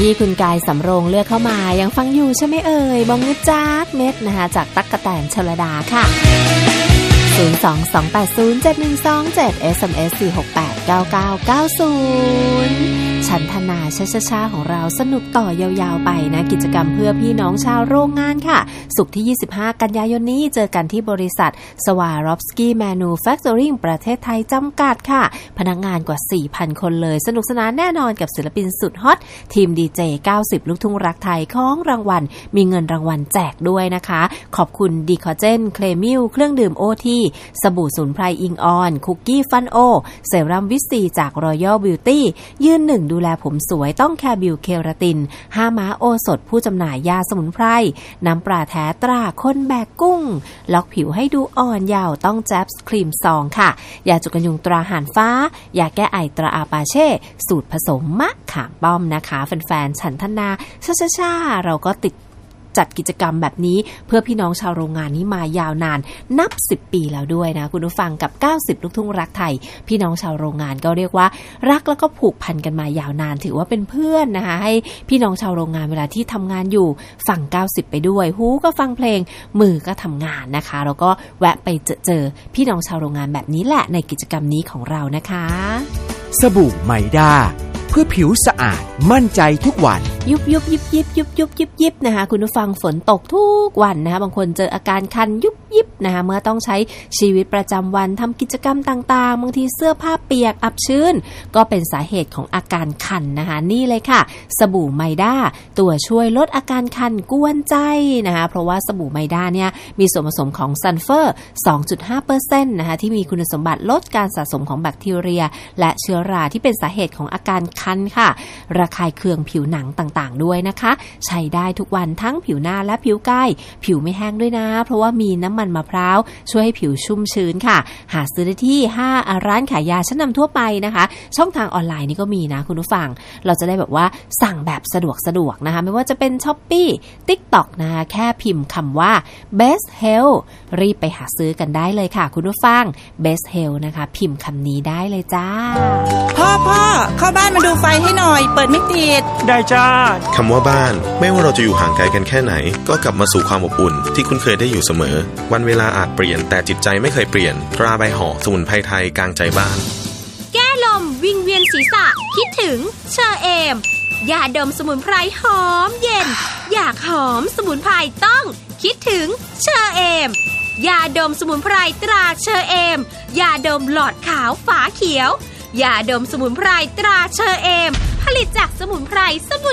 ที่คุณกายสำโรงเลือกเข้ามายังฟังอยู่ใช่ไหมเอ่ยบองเงื้อจ๊ากเม็ดนะคะจากตั๊กกะแตนชลดาค่ะ022807127 SMS 4689990ฉันทนาช้าๆของเราสนุกต่อยาวๆไปนะกิจกรรมเพื่อพี่น้องชาวโรงงานค่ะศุกร์ที่25กันยายนนี้เจอกันที่บริษัทสวารอฟสกี้แมนูแฟคเจอริ่งประเทศไทยจำกัดค่ะพนักงานกว่า 4,000 คนเลยสนุกสนานแน่นอนกับศิลปินสุดฮอตทีมดีเจ90ลูกทุ่งรักไทยของรางวัลมีเงินรางวัลแจกด้วยนะคะขอบคุณดีคอเจนเคลมิลเครื่องดื่มโอทีสบู่สมุนไพรอิงออนคุกกี้ฟันโอเซรั่มวิตซีจากรอยัลบิวตี้ยืนหนึ่งดูแลผมสวยต้องแคบิวเคราติน5ม้าโอสถผู้จำหน่ายยาสมุนไพรน้ำปลาแท้ตราคนแบกกุ้งล็อกผิวให้ดูอ่อนเยาว์ต้องแจ๊บครีมซองค่ะยาจุกกันยุงตราห่านฟ้ายาแก้ไอตราอาปาเช่สูตรผสมมะขามป้อมนะคะแฟนๆฉันทนาช้าๆเราก็ติดจัดกิจกรรมแบบนี้เพื่อพี่น้องชาวโรงงานนี้มายาวนานนับ10ปีแล้วด้วยนะคุณผู้ฟังกับ90ลูกทุ่งรักไทยพี่น้องชาวโรงงานก็เรียกว่ารักแล้วก็ผูกพันกันมายาวนานถือว่าเป็นเพื่อนนะคะให้พี่น้องชาวโรงงานเวลาที่ทำงานอยู่ฟัง90ไปด้วยหูก็ฟังเพลงมือก็ทำงานนะคะแล้วก็แวะไปเจอพี่น้องชาวโรงงานแบบนี้แหละในกิจกรรมนี้ของเรานะคะสบู่ไมด้าเพื่อผิวสะอาดมั่นใจทุกวันยุบยิบนะคะคุณผู้ฟังฝนตกทุกวันนะคะบางคนเจออาการคันยุบยิบนะคะเมื่อต้องใช้ชีวิตประจำวันทำกิจกรรมต่างๆบางทีเสื้อผ้าเปียกอับชื้นก็เป็นสาเหตุของอาการคันนะคะนี่เลยค่ะสบู่ไมด้าตัวช่วยลดอาการคันกวนใจนะคะเพราะว่าสบู่ไมด้าเนี่ยมีส่วนผสมของซัลเฟอร์ 2.5% นะคะที่มีคุณสมบัติลดการสะสมของแบคทีเรียและเชื้อราที่เป็นสาเหตุของอาการคันค่ะระคายเคืองผิวหนังต่างๆด้วยนะคะใช้ได้ทุกวันทั้งผิวหน้าและผิวกายผิวไม่แห้งด้วยนะเพราะว่ามีน้ำมันมะพร้าวช่วยให้ผิวชุ่มชื้นค่ะหาซื้อได้ที่5ร้านขายยาชั้นนำทั่วไปนะคะช่องทางออนไลน์นี่ก็มีนะคุณผู้ฟังเราจะได้แบบว่าสั่งแบบสะดวกนะคะไม่ว่าจะเป็น Shopee TikTok นะคะแค่พิมพ์คำว่า Best Health รีบไปหาซื้อกันได้เลยค่ะคุณผู้ฟัง Best Health นะคะพิมพ์คำนี้ได้เลยจ้าพ่อเข้าบ้านมาดูไฟให้หน่อยเปิดไม่ติดได้จ้าคำว่าบ้านไม่ว่าเราจะอยู่ห่างไกลกันแค่ไหนก็กลับมาสู่ความอบอุ่นที่คุ้นเคยได้อยู่เสมอวันเวลาอาจเปลี่ยนแต่จิตใจไม่เคยเปลี่ยนตราใบห่อสมุนไพรไทยกลางใจบ้านแก้ลมวิงเวียนศีรษะคิดถึงเชอเอมยาดมสมุนไพรหอมเย็นอยากหอมสมุนไพรต้องคิดถึงเชอเอมยาดมสมุนไพรตราเชอเอมยาดมหลอดขาวฝาเขียวยาดมสมุนไพรตราเชอเอมผลิตจากสมุนไพร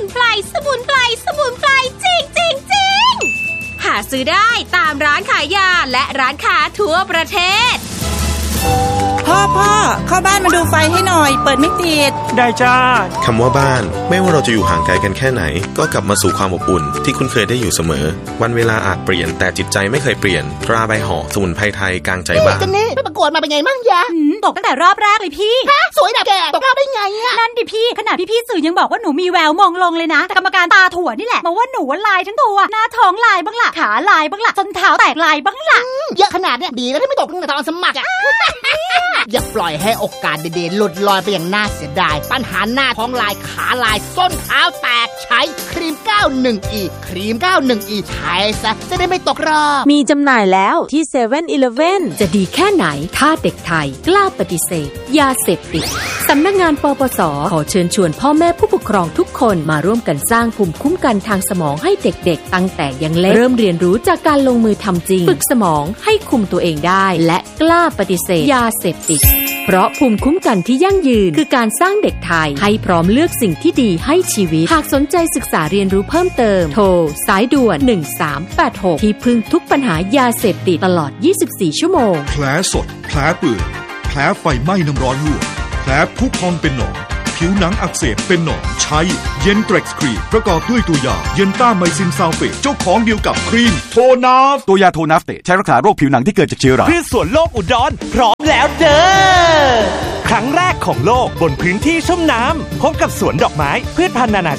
จริงหาซื้อได้ตามร้านขายยาและร้านค้าทั่วประเทศพ่อเข้าบ้านมาดูไฟให้หน่อยเปิดไม่ติดได้จ้าคำว่าบ้านไม่ว่าเราจะอยู่ห่างไกลกันแค่ไหนก็กลับมาสู่ความอบอุ่นที่คุ้นเคยได้อยู่เสมอวันเวลาอาจเปลี่ยนแต่จิตใจไม่เคยเปลี่ยนตราใบห่อสมุนไพรไทยกลางใจบ้านกันนี่ไปประกวดมาเป็นไงมั่งยะตกตั้งแต่รอบแรกเลยพี่ฮะสวยแบบแกตกรอบได้ไงอะนั่นดิพี่ขนาดพี่สื่อยังบอกว่าหนูมีแววมองลงเลยนะแต่กรรมการตาถั่วนี่แหละบอกว่าหนูลายทั้งตัวหน้าท้องลายบ้างล่ะขาลายบ้างล่ะส้นเท้าแตกลายบ้างล่ะเยอะขนาดเนี้ยดีแล้วที่ไม่ตกตั้งแต่ตอนสมัครอะอย่าปล่อยให้โอกาสเด่นๆหลุดลอยไปอย่างน่าเสียดายปัญหาหน้าท้องลายขาลายส้นเท้าแตกใช้ครีม 91E ครีม 91E ใช้ซะจะได้ไม่ตกรอบมีจำหน่ายแล้วที่ 7-Eleven จะดีแค่ไหนถ้าเด็กไทยกล้าปฏิเสธยาเสพติดสำนักงานปปส.ขอเชิญชวนพ่อแม่ผู้ปกครองทุกคนมาร่วมกันสร้างภูมิคุ้มกันทางสมองให้เด็กๆตั้งแต่ยังเล็กเริ่มเรียนรู้จากการลงมือทำจริงฝึกสมองให้คุมตัวเองได้และกล้าปฏิเสธยาเสพติดเพราะภูมิคุ้มกันที่ยั่งยืนคือการสร้างเด็กไทยให้พร้อมเลือกสิ่งที่ดีให้ชีวิตหากสนใจศึกษาเรียนรู้เพิ่มเติมโทรสายด่วน1386ที่พึ่งทุกปัญหายาเสพติดตลอด24ชั่วโมงแผลสดแผลเปื่อยแผลไฟไหม้น้ำร้อนลวกแผลพุพองเป็นหนองผิวหนังอักเสบเป็นหนองใช้เย็นเทร็กซ์ครีมประกอบด้วยตัวยาเย็นต้าไมซินซัลเฟตเจ้าของเดียวกับครีมโทนาฟตัวยาโทนาฟเตใช้รักษาโรคผิวหนังที่เกิดจากเชื้อราพืชสวนโลกอุดรพร้อมแล้วเด้อครั้งแรกของโลกบนพื้นที่ชุ่มน้ำพบกับสวนดอกไม้พืชพันธุ์นานาชาติ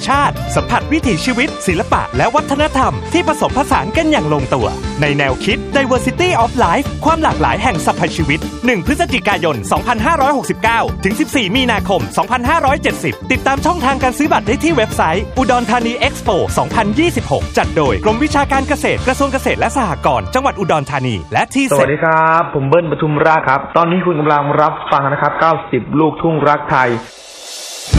สัมผัสวิถีชีวิตศิลปะและวัฒนธรรมที่ผสมผสานกันอย่างลงตัวในแนวคิด Diversity of Life ความหลากหลายแห่งสรรพชีวิต1พฤศจิกายน2569ถึง14มีนาคม2570ติดตามช่องทางการซื้อบัตรได้ที่เว็บไซต์อุดรธานีเอ็กซ์โป2026จัดโดยกรมวิชาการเกษตรกระทรวงเกษตรและสหกรณ์จังหวัดอุดรธานีและที่สวัสดีครับผมเบิ้ลปทุมราชครับตอนนี้คุณกำลังรับฟังนะครับ90ลูกทุ่งรักไทย